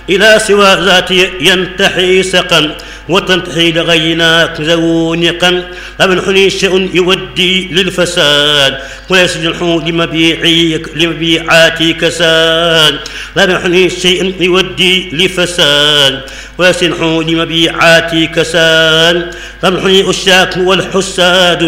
إلى سوى ذاتي ينتحي سقا وتنتحي لغيناك زونقا لا منحني شيء يودي للفساد ولا يسجنح لمبيعاتي كساد لا منحني شيء يودي لفساد ولا يسجنح لمبيعاتي كساد لا منحني الشاك والحساد